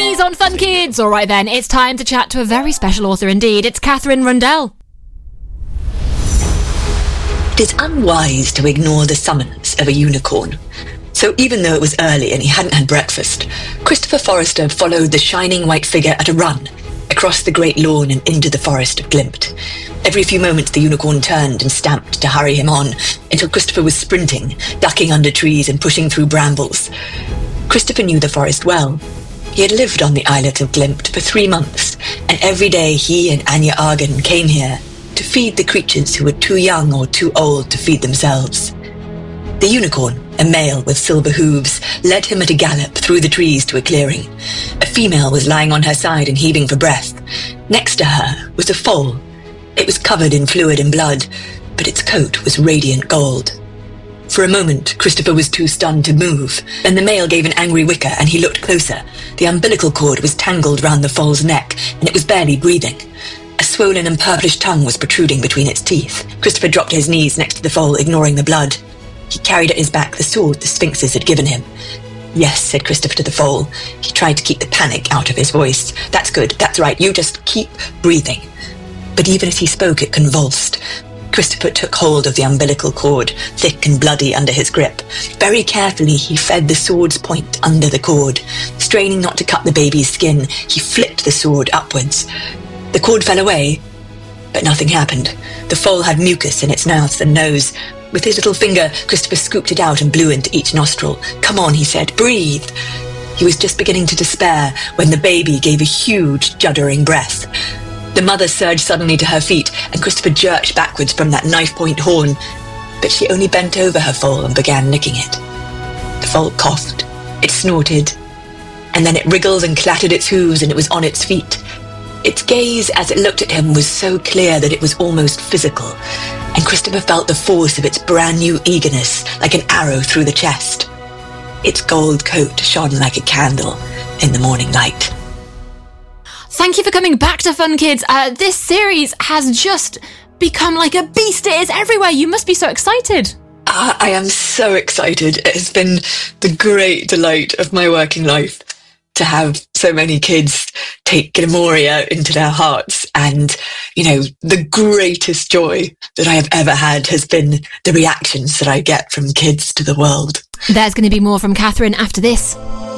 Bunnies on Fun Kids. All right then, it's time to chat to a very special author indeed. It's Katherine Rundell. It is unwise to ignore the summons of a unicorn. So even though it was early and he hadn't had breakfast, Christopher Forrester followed the shining white figure at a run across the great lawn and into the forest of Glimt. Every few moments the unicorn turned and stamped to hurry him on until Christopher was sprinting, ducking under trees and pushing through brambles. Christopher knew the forest well. He had lived on the islet of Glimt for 3 months, and every day he and Anya Argan came here to feed the creatures who were too young or too old to feed themselves. The unicorn, a male with silver hooves, led him at a gallop through the trees to a clearing. A female was lying on her side and heaving for breath. Next to her was a foal. It was covered in fluid and blood, but its coat was radiant gold. For a moment, Christopher was too stunned to move. Then the male gave an angry whicker and he looked closer. The umbilical cord was tangled round the foal's neck and it was barely breathing. A swollen and purplish tongue was protruding between its teeth. Christopher dropped to his knees next to the foal, ignoring the blood. He carried at his back the sword the sphinxes had given him. "Yes," said Christopher to the foal. He tried to keep the panic out of his voice. "That's good, that's right, you just keep breathing." But even as he spoke, it convulsed. Christopher took hold of the umbilical cord, thick and bloody under his grip. Very carefully, he fed the sword's point under the cord. Straining not to cut the baby's skin, he flicked the sword upwards. The cord fell away, but nothing happened. The foal had mucus in its mouth and nose. With his little finger, Christopher scooped it out and blew into each nostril. "Come on," he said, "breathe." He was just beginning to despair when the baby gave a huge, juddering breath. The mother surged suddenly to her feet, and Christopher jerked backwards from that knife-point horn, but she only bent over her foal and began licking it. The foal coughed, it snorted, and then it wriggled and clattered its hooves, and it was on its feet. Its gaze as it looked at him was so clear that it was almost physical, and Christopher felt the force of its brand-new eagerness like an arrow through the chest. Its gold coat shone like a candle in the morning light. Thank you for coming back to Fun Kids. This series has just become like a beast. It is everywhere. You must be so excited. I am so excited. It has been the great delight of my working life to have so many kids take Gnomoria into their hearts. And, the greatest joy that I have ever had has been the reactions that I get from kids to the world. There's going to be more from Katherine after this.